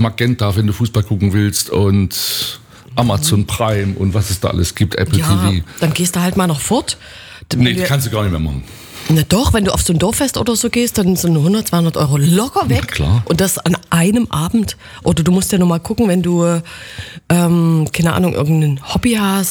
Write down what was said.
Magenta, wenn du Fußball gucken willst und Amazon Prime und was es da alles gibt, Apple TV. Dann gehst du halt mal noch fort. Nee, das kannst du gar nicht mehr machen. Na doch, wenn du auf so ein Dorffest oder so gehst, dann sind 100, 200 Euro locker weg. Na klar. Und das an einem Abend. Oder du musst ja noch mal gucken, wenn du, keine Ahnung, irgendein Hobby hast,